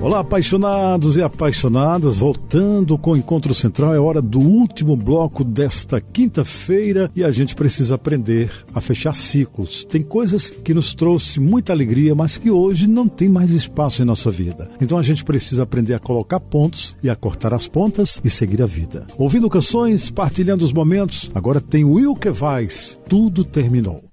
Olá, apaixonados e apaixonadas, voltando com o Encontro Central, é hora do último bloco desta quinta-feira e a gente precisa aprender a fechar ciclos. Tem coisas que nos trouxe muita alegria, mas que hoje não tem mais espaço em nossa vida. Então a gente precisa aprender a colocar pontos e a cortar as pontas e seguir a vida. Ouvindo canções, partilhando os momentos, agora tem Wilke Weiss, Tudo Terminou.